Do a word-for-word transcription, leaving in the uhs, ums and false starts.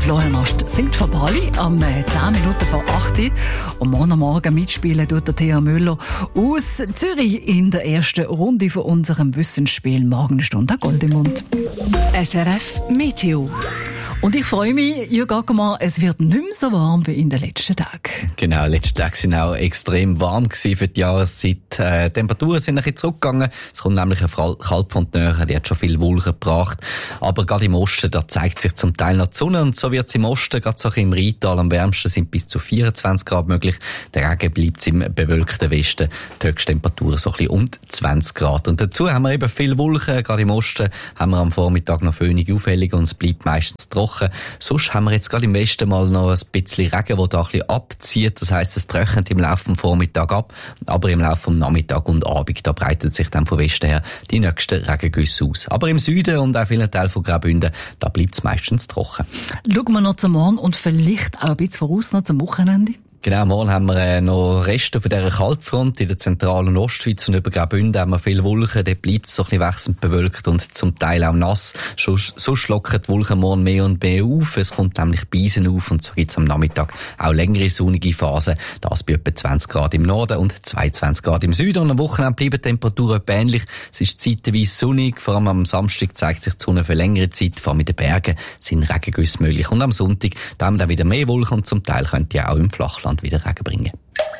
Florian Ast singt von Bali am zehn Minuten vor acht Uhr. Und morgen am Morgen mitspielen tut der Thea Müller aus Zürich in der ersten Runde von unserem Wissensspiel Morgenstunde Goldemund. S R F Meteo. Und ich freue mich, Jürg Ackermann, es wird nicht mehr so warm wie in den letzten Tagen. Genau, letzte Tage waren auch extrem warm gewesen für die Jahreszeit. Äh, Temperaturen sind ein bisschen zurückgegangen. Es kommt nämlich eine Kaltfront näher, die hat schon viel Wolken gebracht. Aber gerade im Osten, da zeigt sich zum Teil noch die Sonne. Und so wird es im Osten, gerade so im Rheintal am wärmsten, sind bis zu vierundzwanzig Grad möglich. Der Regen bleibt im bewölkten Westen. Die Höchsttemperaturen so ein bisschen um zwanzig Grad. Und dazu haben wir eben viel Wolken. Gerade im Osten haben wir am Vormittag noch fönige Aufhellungen und es bleibt meistens trocken. Sonst haben wir jetzt gerade im Westen mal noch ein bisschen Regen, der da ein bisschen abzieht. Das heisst, es trocknet im Laufe des Vormittags ab. Aber im Laufe des Nachmittags und Abend, da breitet sich dann von Westen her die nächsten Regengüsse aus. Aber im Süden und auch vielen Teilen von Graubünden, da bleibt es meistens trocken. Schauen wir noch zum Morgen und vielleicht auch ein bisschen voraus noch zum Wochenende. Genau, morgen haben wir äh, noch Reste von dieser Kaltfront in der zentralen Ostschweiz und über Graubünden haben wir viele Wolken. Dort bleibt es so ein bisschen wechselnd bewölkt und zum Teil auch nass. Sonst, sonst lockern die Wolken morgen mehr und mehr auf. Es kommt nämlich Beisen auf und so gibt es am Nachmittag auch längere sonnige Phasen. Das bei etwa zwanzig Grad im Norden und zweiundzwanzig Grad im Süden. Und am Wochenende bleiben die Temperaturen etwa ähnlich. Es ist zeitweise sonnig. Vor allem am Samstag zeigt sich die Sonne für längere Zeit. Vor allem in den Bergen sind Regengüsse möglich. Und am Sonntag da haben wir dann wieder mehr Wolken und zum Teil könnt ihr auch im Flachland wieder Regen bringen.